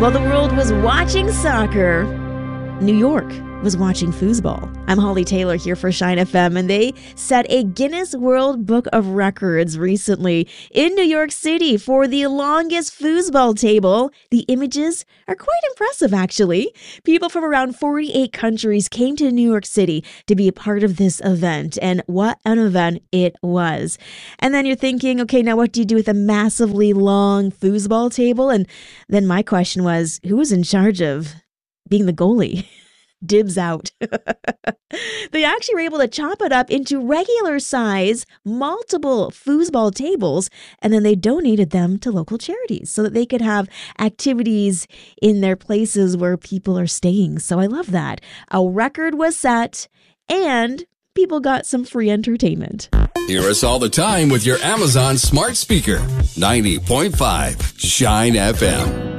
While the world was watching soccer, New York was watching foosball. I'm Holly Taylor here for Shine FM, and they set a Guinness World Book of Records recently in New York City for the longest foosball table. The images are quite impressive, actually. People from around 48 countries came to New York City to be a part of this event, and what an event it was. And then you're thinking, okay, now what do you do with a massively long foosball table? And then my question was, who was in charge of being the goalie? Dibs out. They actually were able to chop it up into regular size, multiple foosball tables, and then they donated them to local charities so that they could have activities in their places where people are staying. So I love that. A record was set and people got some free entertainment. Hear us all the time with your Amazon smart speaker. 90.5 Shine FM.